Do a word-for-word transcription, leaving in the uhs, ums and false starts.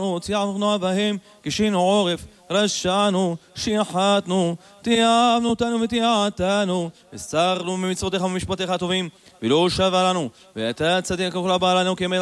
ציירנו בהם, כשינו עורף, רשענו, שיחתנו, תיאבנו אותנו ותיעתנו, הסרנו ממצוותיך ומשפטיך הטובים, ולא שבה לנו, ואתה צדיק כל הבא לנו כמלך